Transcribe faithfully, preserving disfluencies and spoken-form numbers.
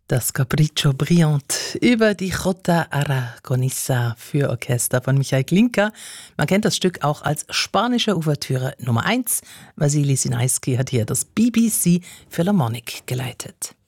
Das Capriccio Brillant über die Jota Aragonesa für Orchester von Michael Glinka. Man kennt das Stück auch als spanische Ouvertüre Nummer eins. Wassily Sinaisky hat hier das B B C Philharmonic geleitet.